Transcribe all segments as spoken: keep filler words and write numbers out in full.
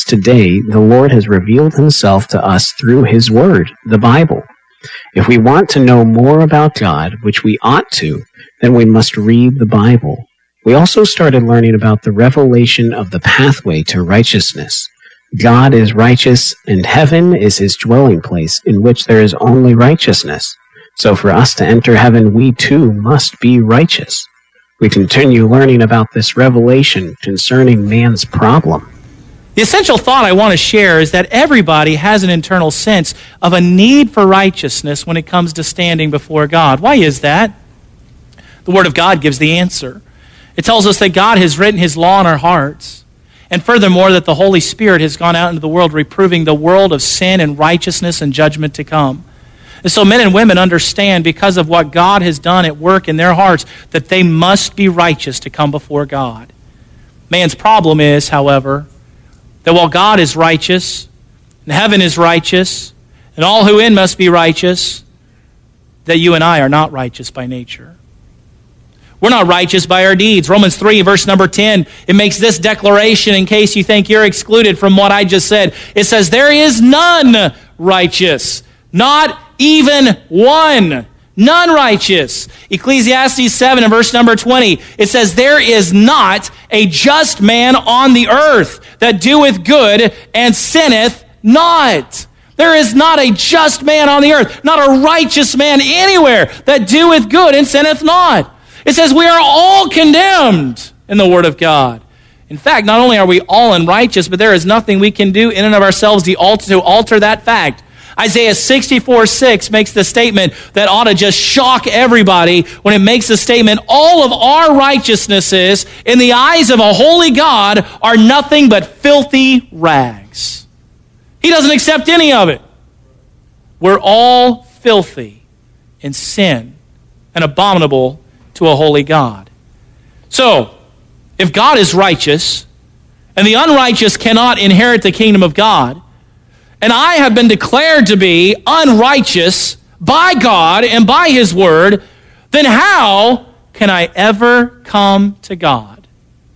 today, the Lord has revealed himself to us through his word, the Bible. If we want to know more about God, which we ought to, then we must read the Bible. We also started learning about the revelation of the pathway to righteousness. God is righteous, and heaven is his dwelling place, in which there is only righteousness. So for us to enter heaven, we too must be righteous. We continue learning about this revelation concerning man's problem. The essential thought I want to share is that everybody has an internal sense of a need for righteousness when it comes to standing before God. Why is that? The Word of God gives the answer. It tells us that God has written his law in our hearts. And furthermore, that the Holy Spirit has gone out into the world reproving the world of sin and righteousness and judgment to come. And so men and women understand, because of what God has done at work in their hearts, that they must be righteous to come before God. Man's problem is, however, that while God is righteous, and heaven is righteous, and all who in must be righteous, that you and I are not righteous by nature. We're not righteous by our deeds. Romans three, verse number ten, it makes this declaration in case you think you're excluded from what I just said. It says, there is none righteous, not even one. None righteous. Ecclesiastes seven and verse number twenty, it says, there is not a just man on the earth that doeth good and sinneth not. There is not a just man on the earth, not a righteous man anywhere that doeth good and sinneth not. It says we are all condemned in the Word of God. In fact, not only are we all unrighteous, but there is nothing we can do in and of ourselves to alter, to alter that fact. Isaiah sixty-four six makes the statement that ought to just shock everybody when it makes the statement, all of our righteousnesses in the eyes of a holy God are nothing but filthy rags. He doesn't accept any of it. We're all filthy in sin and abominable to a holy God. So, if God is righteous, and the unrighteous cannot inherit the kingdom of God, and I have been declared to be unrighteous by God and by his word, then how can I ever come to God?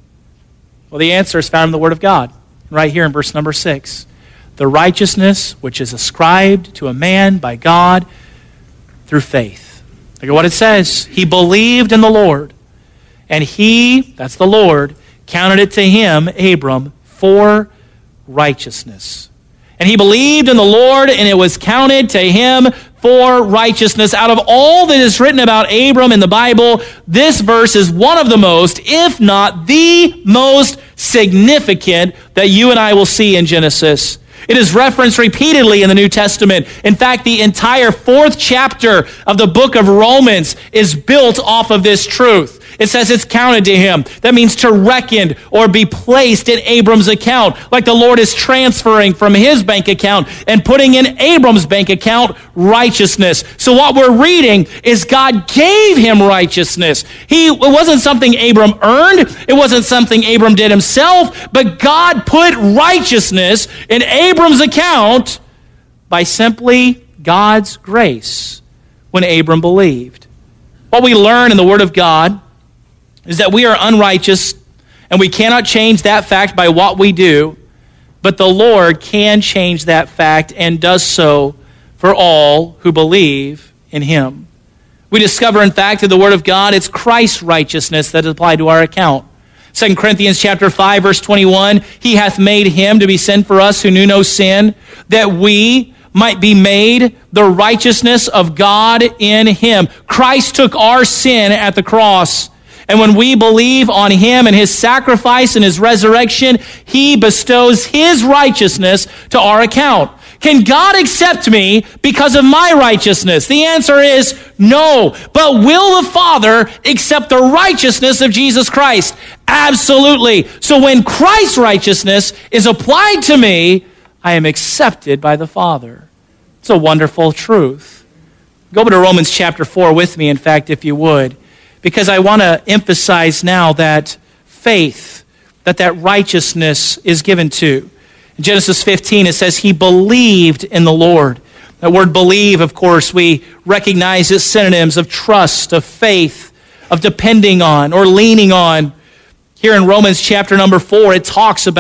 Well, the answer is found in the Word of God, right here in verse number six. The righteousness which is ascribed to a man by God through faith. Look at what it says. He believed in the Lord, and he, that's the Lord, counted it to him, Abram, for righteousness. And he believed in the Lord, and it was counted to him for righteousness. Out of all that is written about Abram in the Bible, this verse is one of the most, if not the most significant that you and I will see in Genesis. It is referenced repeatedly in the New Testament. In fact, the entire fourth chapter of the book of Romans is built off of this truth. It says it's counted to him. That means to reckon or be placed in Abram's account, like the Lord is transferring from his bank account and putting in Abram's bank account righteousness. So what we're reading is God gave him righteousness. He, it wasn't something Abram earned. It wasn't something Abram did himself, but God put righteousness in Abram's account by simply God's grace when Abram believed. What we learn in the Word of God is that we are unrighteous, and we cannot change that fact by what we do, but the Lord can change that fact and does so for all who believe in him. We discover, in fact, in the Word of God, it's Christ's righteousness that is applied to our account. Second Corinthians chapter five, verse twenty-one, he hath made him to be sin for us who knew no sin, that we might be made the righteousness of God in him. Christ took our sin at the cross. And when we believe on him and his sacrifice and his resurrection, he bestows his righteousness to our account. Can God accept me because of my righteousness? The answer is no. But will the Father accept the righteousness of Jesus Christ? Absolutely. So when Christ's righteousness is applied to me, I am accepted by the Father. It's a wonderful truth. Go over to Romans chapter four with me, in fact, if you would. Because I want to emphasize now that faith, that that righteousness is given to. In Genesis fifteen, it says, he believed in the Lord. That word believe, of course, we recognize as synonyms of trust, of faith, of depending on or leaning on. Here in Romans chapter number four, it talks about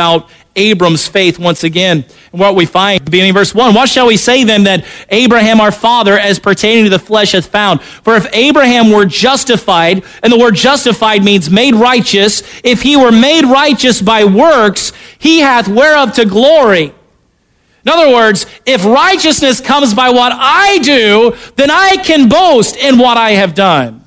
Abram's faith once again. And what we find, beginning of verse one, what shall we say then that Abraham our father as pertaining to the flesh hath found? For if Abraham were justified, and the word justified means made righteous, if he were made righteous by works, he hath whereof to glory. In other words, if righteousness comes by what I do, then I can boast in what I have done.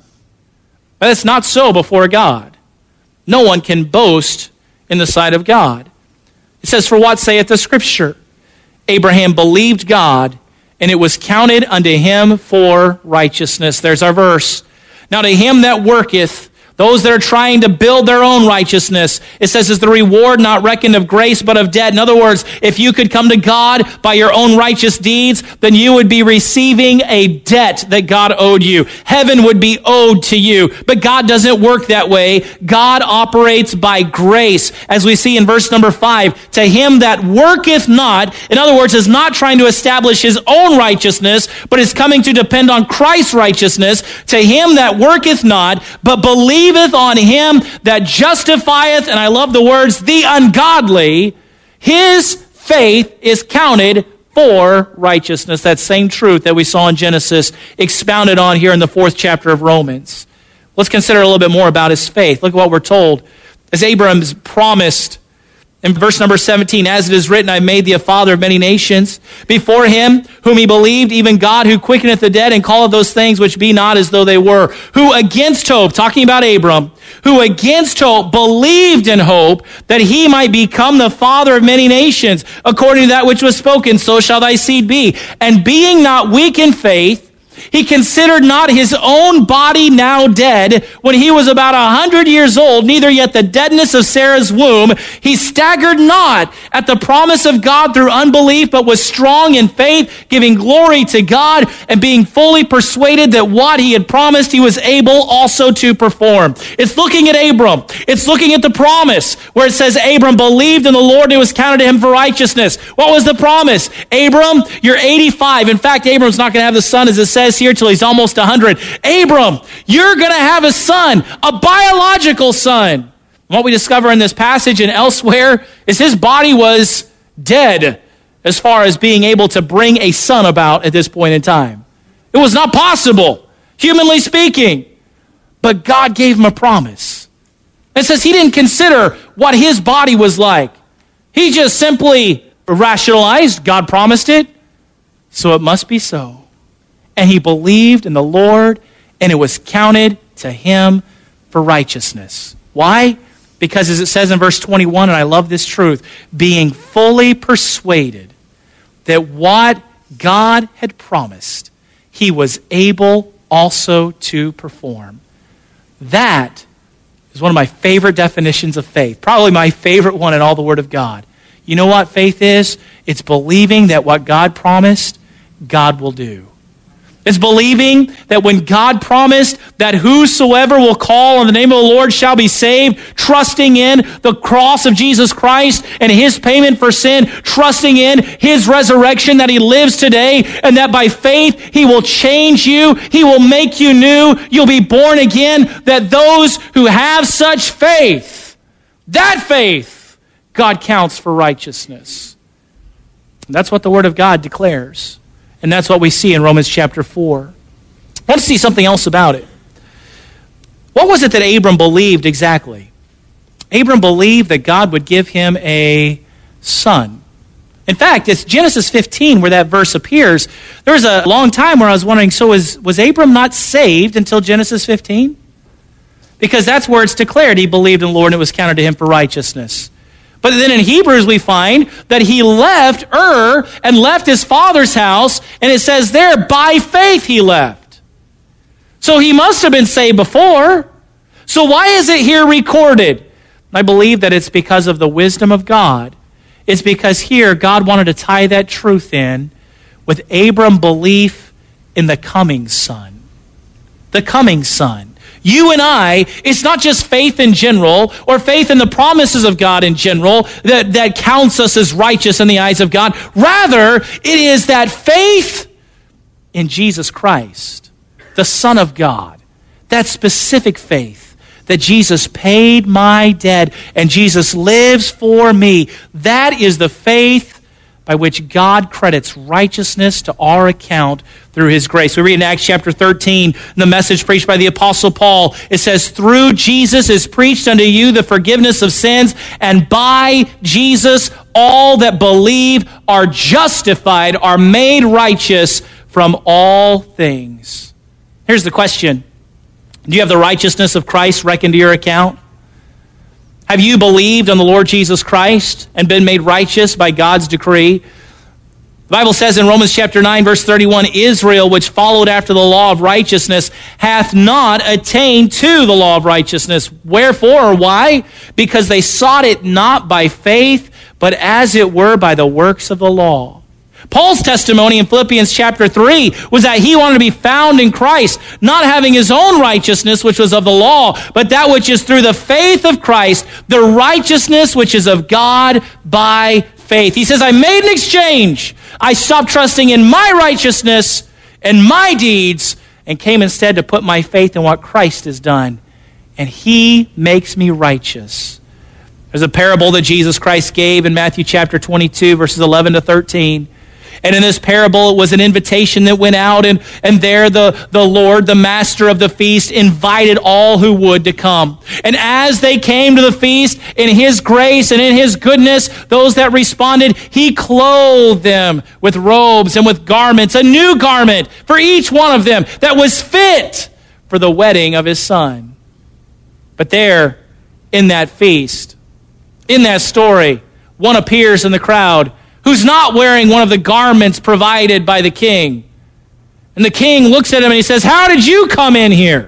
But it's not so before God. No one can boast in the sight of God. It says, for what saith the Scripture? Abraham believed God, and it was counted unto him for righteousness. There's our verse. Now to him that worketh, those that are trying to build their own righteousness, it says, is the reward not reckoned of grace but of debt. In other words, if you could come to God by your own righteous deeds, then you would be receiving a debt that God owed you. Heaven would be owed to you. But God doesn't work that way. God operates by grace, as we see in verse number five. To him that worketh not, in other words, is not trying to establish his own righteousness, but is coming to depend on Christ's righteousness. To him that worketh not, but believeth on him that justifieth, and I love the words, the ungodly, his faith is counted for righteousness. That same truth that we saw in Genesis expounded on here in the fourth chapter of Romans. Let's consider a little bit more about his faith. Look at what we're told. As Abraham's promised in verse number seventeen, as it is written, I made thee a father of many nations. Before him, whom he believed, even God, who quickeneth the dead, and calleth those things which be not as though they were. Who against hope, talking about Abram, who against hope believed in hope, that he might become the father of many nations, according to that which was spoken, so shall thy seed be. And being not weak in faith, he considered not his own body now dead when he was about a hundred years old, neither yet the deadness of Sarah's womb. He staggered not at the promise of God through unbelief, but was strong in faith, giving glory to God, and being fully persuaded that what he had promised he was able also to perform. It's looking at Abram. It's looking at the promise where it says Abram believed in the Lord and it was counted to him for righteousness. What was the promise? Abram, you're eighty-five. In fact, Abram's not going to have the son, as it says here, till he's almost one hundred. Abram, you're going to have a son, a biological son. What we discover in this passage and elsewhere is his body was dead as far as being able to bring a son about at this point in time. It was not possible, humanly speaking. But God gave him a promise. It says he didn't consider what his body was like. He just simply rationalized, God promised it, so it must be so. And he believed in the Lord, and it was counted to him for righteousness. Why? Because as it says in verse twenty-one, and I love this truth, being fully persuaded that what God had promised, he was able also to perform. That is one of my favorite definitions of faith, probably my favorite one in all the Word of God. You know what faith is? It's believing that what God promised, God will do. It's believing that when God promised that whosoever will call on the name of the Lord shall be saved, trusting in the cross of Jesus Christ and his payment for sin, trusting in his resurrection, that he lives today, and that by faith he will change you, he will make you new, you'll be born again, that those who have such faith, that faith, God counts for righteousness. And that's what the Word of God declares. And that's what we see in Romans chapter four. I want to see something else about it. What was it that Abram believed exactly? Abram believed that God would give him a son. In fact, it's Genesis fifteen where that verse appears. There was a long time where I was wondering, so was, was Abram not saved until Genesis fifteen? Because that's where it's declared he believed in the Lord and it was counted to him for righteousness. But then in Hebrews we find that he left Ur and left his father's house, and it says there, by faith he left. So he must have been saved before. So why is it here recorded? I believe that it's because of the wisdom of God. It's because here God wanted to tie that truth in with Abram's belief in the coming son. The coming son. You and I, it's not just faith in general or faith in the promises of God in general that, that counts us as righteous in the eyes of God. Rather, it is that faith in Jesus Christ, the Son of God, that specific faith that Jesus paid my debt and Jesus lives for me. That is the faith by which God credits righteousness to our account through His grace. We read in Acts chapter thirteen, in the message preached by the Apostle Paul, it says, through Jesus is preached unto you the forgiveness of sins, and by Jesus all that believe are justified, are made righteous from all things. Here's the question. Do you have the righteousness of Christ reckoned to your account? Have you believed on the Lord Jesus Christ and been made righteous by God's decree? The Bible says in Romans chapter nine, verse thirty-one, Israel, which followed after the law of righteousness, hath not attained to the law of righteousness. Wherefore, or why? Because they sought it not by faith, but as it were by the works of the law. Paul's testimony in Philippians chapter three was that he wanted to be found in Christ, not having his own righteousness, which was of the law, but that which is through the faith of Christ, the righteousness which is of God by faith. He says, I made an exchange. I stopped trusting in my righteousness and my deeds and came instead to put my faith in what Christ has done. And He makes me righteous. There's a parable that Jesus Christ gave in Matthew chapter twenty-two, verses eleven to thirteen. And in this parable, it was an invitation that went out, and, and there the, the Lord, the master of the feast, invited all who would to come. And as they came to the feast, in His grace and in His goodness, those that responded, He clothed them with robes and with garments, a new garment for each one of them that was fit for the wedding of His Son. But there, in that feast, in that story, one appears in the crowd who's not wearing one of the garments provided by the king. And the king looks at him and he says, how did you come in here?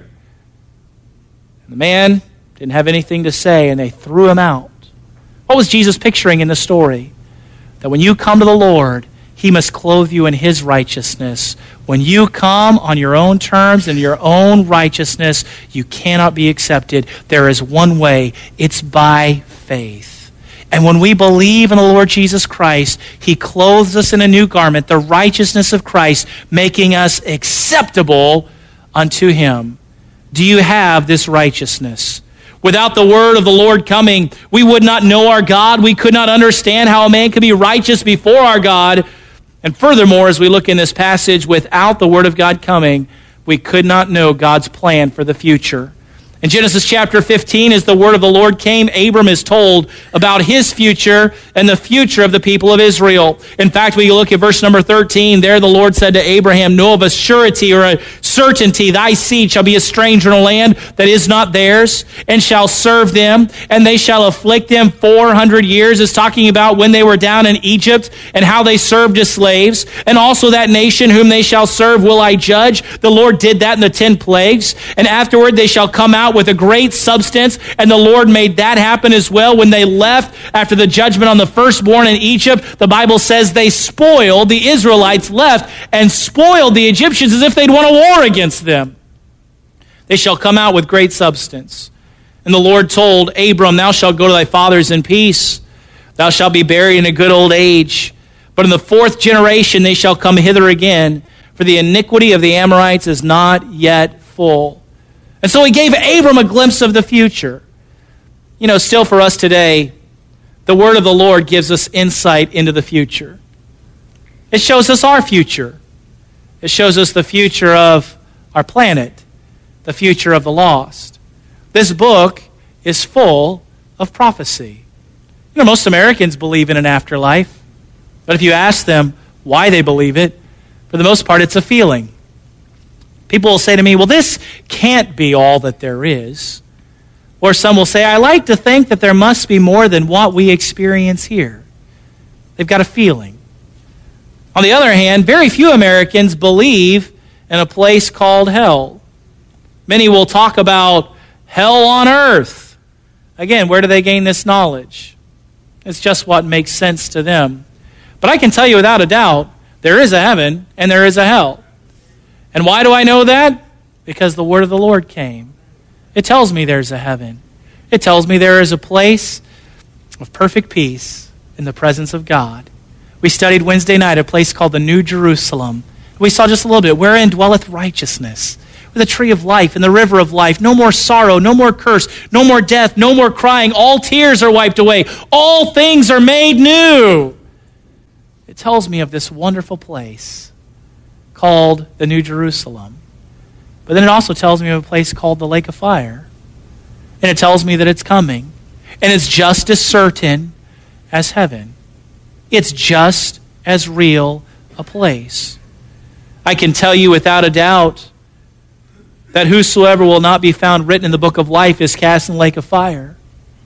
And the man didn't have anything to say, and they threw him out. What was Jesus picturing in the story? That when you come to the Lord, He must clothe you in His righteousness. When you come on your own terms and your own righteousness, you cannot be accepted. There is one way. It's by faith. And when we believe in the Lord Jesus Christ, He clothes us in a new garment, the righteousness of Christ, making us acceptable unto Him. Do you have this righteousness? Without the word of the Lord coming, we would not know our God. We could not understand how a man could be righteous before our God. And furthermore, as we look in this passage, without the word of God coming, we could not know God's plan for the future. In Genesis chapter fifteen, as the word of the Lord came, Abram is told about his future and the future of the people of Israel. In fact, when you look at verse number thirteen, there the Lord said to Abraham, know of a surety or a certainty, thy seed shall be a stranger in a land that is not theirs, and shall serve them, and they shall afflict them four hundred years. It's talking about when they were down in Egypt and how they served as slaves. And also that nation whom they shall serve will I judge. The Lord did that in the ten plagues. And afterward they shall come out with a great substance, and the Lord made that happen as well. When they left after the judgment on the firstborn in Egypt, the Bible says they spoiled, the Israelites left and spoiled the Egyptians as if they'd won a war against them. They shall come out with great substance. And the Lord told Abram, thou shalt go to thy fathers in peace. Thou shalt be buried in a good old age. But in the fourth generation they shall come hither again, for the iniquity of the Amorites is not yet full. And so He gave Abram a glimpse of the future. You know, still for us today, the word of the Lord gives us insight into the future. It shows us our future. It shows us the future of our planet, the future of the lost. This book is full of prophecy. You know, most Americans believe in an afterlife, but if you ask them why they believe it, for the most part, it's a feeling. People will say to me, well, this can't be all that there is. Or some will say, I like to think that there must be more than what we experience here. They've got a feeling. On the other hand, very few Americans believe in a place called hell. Many will talk about hell on earth. Again, where do they gain this knowledge? It's just what makes sense to them. But I can tell you without a doubt, there is a heaven and there is a hell. And why do I know that? Because the word of the Lord came. It tells me there's a heaven. It tells me there is a place of perfect peace in the presence of God. We studied Wednesday night a place called the New Jerusalem. We saw just a little bit, wherein dwelleth righteousness. the tree of life and the river of life. No more sorrow, no more curse, no more death, no more crying. All tears are wiped away. All things are made new. It tells me of this wonderful place called the New Jerusalem. But then it also tells me of a place called the Lake of Fire. And it tells me that it's coming. And it's just as certain as heaven. It's just as real a place. I can tell you without a doubt that whosoever will not be found written in the book of life is cast in the lake of fire.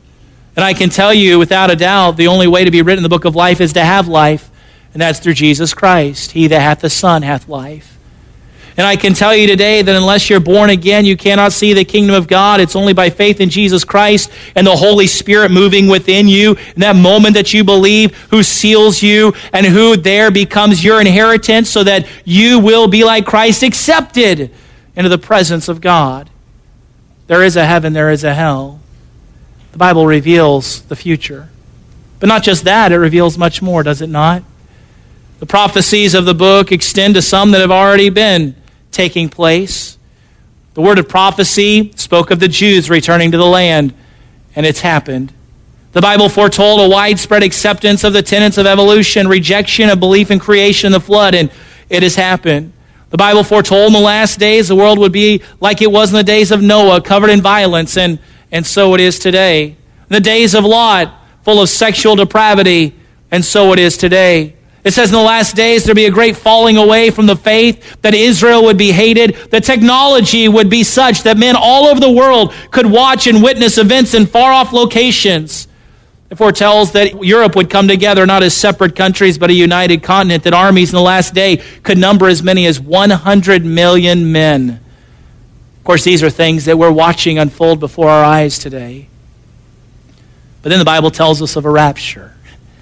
And I can tell you without a doubt the only way to be written in the book of life is to have life, and that's through Jesus Christ. He that hath the Son hath life. And I can tell you today that unless you're born again, you cannot see the kingdom of God. It's only by faith in Jesus Christ and the Holy Spirit moving within you. In that moment that you believe, who seals you and who there becomes your inheritance so that you will be like Christ, accepted into the presence of God. There is a heaven, there is a hell. The Bible reveals the future. But not just that, it reveals much more, does it not? The prophecies of the book extend to some that have already been taking place. The word of prophecy spoke of the Jews returning to the land, and it's happened. The Bible foretold a widespread acceptance of the tenets of evolution, rejection of belief in creation and the flood, and it has happened. The Bible foretold in the last days the world would be like it was in the days of Noah, covered in violence, and, and so it is today. In the days of Lot, full of sexual depravity, and so it is today. It says in the last days there'd be a great falling away from the faith, that Israel would be hated, that technology would be such that men all over the world could watch and witness events in far-off locations. It foretells that Europe would come together not as separate countries but a united continent, that armies in the last day could number as many as one hundred million men. Of course, these are things that we're watching unfold before our eyes today. But then the Bible tells us of a rapture.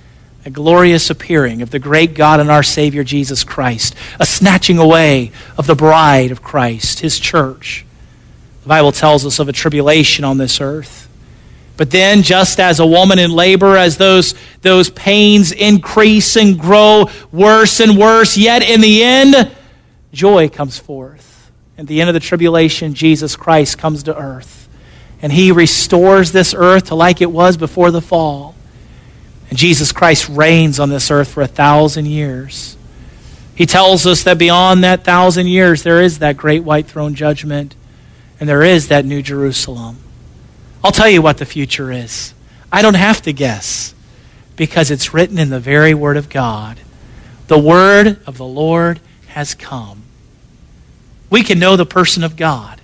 A glorious appearing of the great God and our Savior Jesus Christ, a snatching away of the bride of Christ, His church. The Bible tells us of a tribulation on this earth. But then, just as a woman in labor, as those, those pains increase and grow worse and worse, yet in the end, joy comes forth. At the end of the tribulation, Jesus Christ comes to earth. And He restores this earth to like it was before the fall. And Jesus Christ reigns on this earth for a thousand years. He tells us that beyond that thousand years, there is that great white throne judgment, and there is that New Jerusalem. I'll tell you what the future is. I don't have to guess, because it's written in the very Word of God. The Word of the Lord has come. We can know the person of God.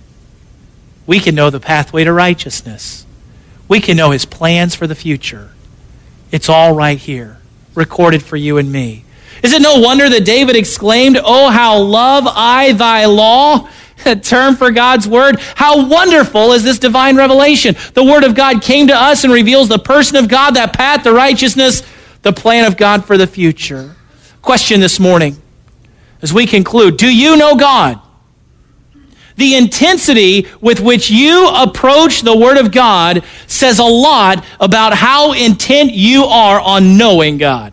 We can know the pathway to righteousness. We can know His plans for the future. It's all right here, recorded for you and me. Is it no wonder that David exclaimed, "Oh, how love I thy law," a term for God's word? How wonderful is this divine revelation. The word of God came to us and reveals the person of God, that path to righteousness, the plan of God for the future. Question this morning, as we conclude, do you know God? The intensity with which you approach the Word of God says a lot about how intent you are on knowing God.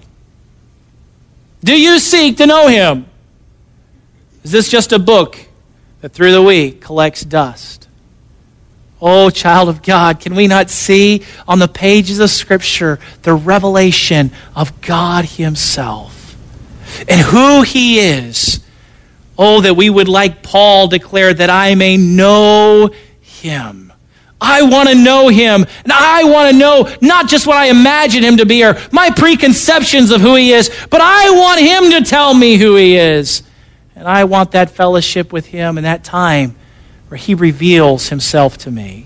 Do you seek to know Him? Is this just a book that through the week collects dust? Oh, child of God, can we not see on the pages of Scripture the revelation of God Himself and who He is? Oh, that we would, like Paul, declare that I may know Him. I want to know Him. And I want to know not just what I imagine Him to be or my preconceptions of who He is, but I want Him to tell me who He is. And I want that fellowship with Him and that time where He reveals Himself to me.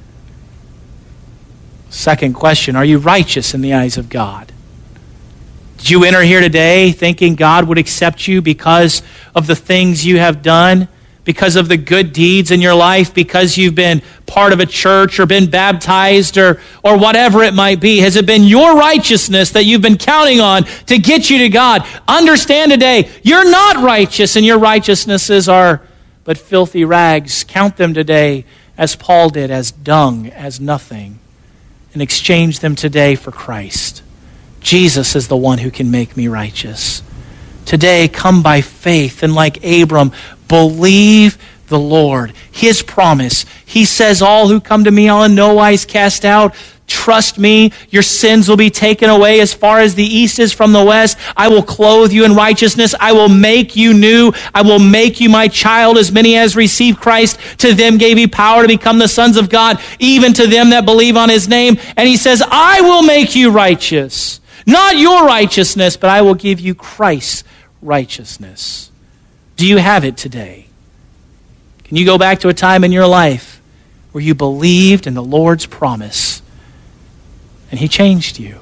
Second question, are you righteous in the eyes of God? Did you enter here today thinking God would accept you because of the things you have done, because of the good deeds in your life, because you've been part of a church or been baptized or, or whatever it might be? Has it been your righteousness that you've been counting on to get you to God? Understand today, you're not righteous, and your righteousnesses are but filthy rags. Count them today, as Paul did, as dung, as nothing, and exchange them today for Christ. Jesus is the one who can make me righteous. Today, come by faith, and like Abram, believe the Lord, His promise. He says, all who come to me I'll in no wise cast out. Trust me, your sins will be taken away as far as the east is from the west. I will clothe you in righteousness. I will make you new. I will make you my child. As many as receive Christ, to them gave He power to become the sons of God, even to them that believe on His name. And He says, I will make you righteous. Not your righteousness, but I will give you Christ's righteousness. Do you have it today? Can you go back to a time in your life where you believed in the Lord's promise and He changed you?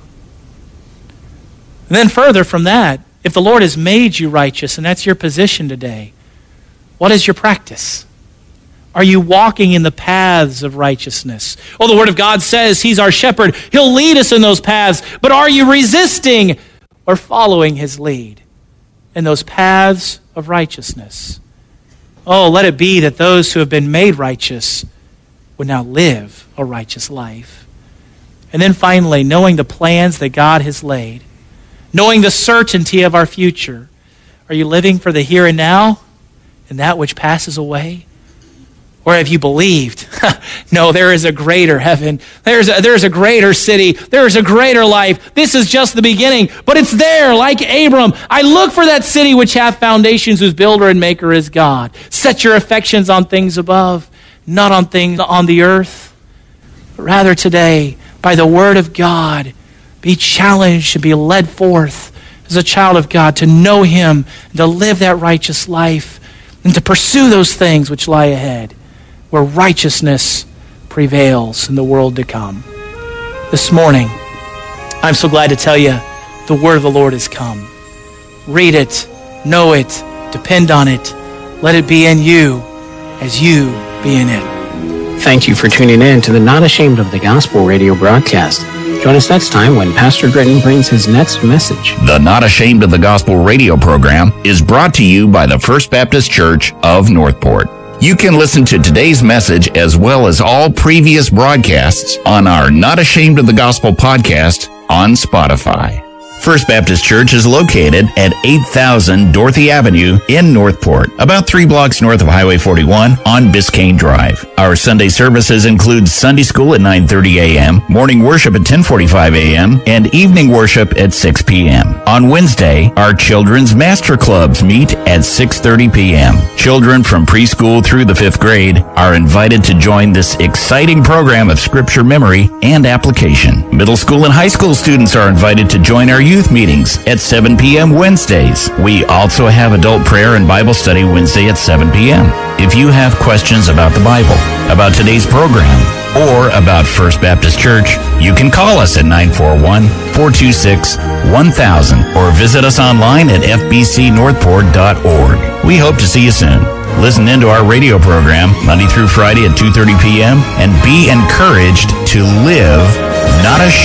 And then further from that, if the Lord has made you righteous and that's your position today, what is your practice? Are you walking in the paths of righteousness? Well, the Word of God says He's our shepherd. He'll lead us in those paths. But are you resisting or following His lead in those paths of righteousness? Oh, let it be that those who have been made righteous would now live a righteous life. And then finally, knowing the plans that God has laid, knowing the certainty of our future. Are you living for the here and now and that which passes away? Or have you believed? No, there is a greater heaven. There's a, there's a greater city. There's a greater life. This is just the beginning. But it's there, like Abram. I look for that city which hath foundations, whose builder and maker is God. Set your affections on things above, not on things on the earth. But rather today, by the word of God, be challenged to be led forth as a child of God, to know Him, and to live that righteous life, and to pursue those things which lie ahead, where righteousness prevails in the world to come. This morning, I'm so glad to tell you, the word of the Lord has come. Read it, know it, depend on it. Let it be in you as you be in it. Thank you for tuning in to the Not Ashamed of the Gospel radio broadcast. Join us next time when Pastor Gritton brings his next message. The Not Ashamed of the Gospel radio program is brought to you by the First Baptist Church of Northport. You can listen to today's message as well as all previous broadcasts on our Not Ashamed of the Gospel podcast on Spotify. First Baptist Church is located at eight thousand Dorothy Avenue in Northport, about three blocks north of Highway forty-one on Biscayne Drive. Our Sunday services include Sunday school at nine thirty a.m., morning worship at ten forty-five a.m., and evening worship at six p.m. On Wednesday, our children's master clubs meet at six thirty p.m. Children from preschool through the fifth grade are invited to join this exciting program of scripture memory and application. Middle school and high school students are invited to join our youth meetings at seven p.m. Wednesdays. We also have adult prayer and Bible study Wednesday at seven p.m. If you have questions about the Bible, about today's program, or about First Baptist Church, you can call us at nine four one, four two six, one thousand or visit us online at f b c northport dot org. We hope to see you soon. Listen into our radio program Monday through Friday at two thirty p.m. and be encouraged to live not ashamed